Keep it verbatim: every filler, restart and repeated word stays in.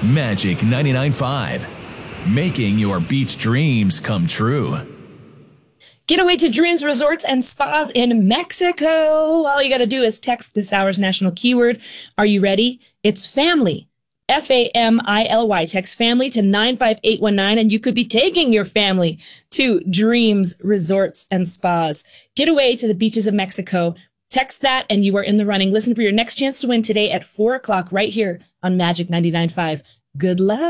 Magic ninety-nine point five, making your beach dreams come true. Get away to Dreams Resorts and Spas in Mexico. All you got to do is text this hour's national keyword. Are you ready? It's family. F A M I L Y. Text family to nine five eight one nine, and you could be taking your family to Dreams Resorts and Spas. Get away to the beaches of Mexico. Text that, and you are in the running. Listen for your next chance to win today at four o'clock right here on Magic ninety-nine point five. Good luck.